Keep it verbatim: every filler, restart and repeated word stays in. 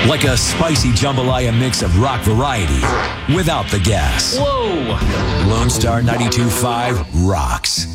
Like a spicy jambalaya mix of rock variety without the gas. Whoa! Lone Star ninety-two point five rocks.